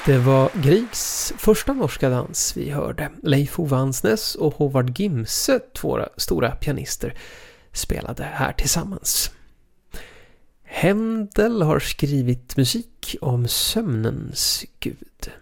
Det var Griegs första norska dans vi hörde. Leif Ove Ansnes och Håvard Gimse, två stora pianister, spelade här tillsammans. Händel har skrivit musik om sömnens gud.